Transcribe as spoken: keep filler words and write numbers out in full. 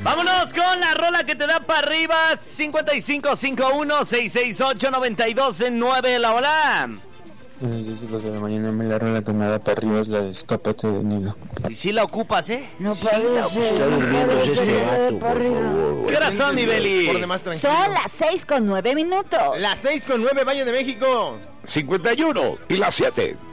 Vámonos con la rola que te da para arriba. cincuenta y cinco cincuenta y uno, seiscientos sesenta y ocho, noventa y dos nueve. La hora. Buenos días, hijos de la mañana. La rola que me da para arriba es la de Escápate de Nido. Y si la ocupas, ¿eh? No sí parece. Está durmiendo este vato, por favor. ¿Qué hora son, mi Beli? Son las seis con nueve minutos. Las seis con nueve, Valle de México. cincuenta y uno y las siete.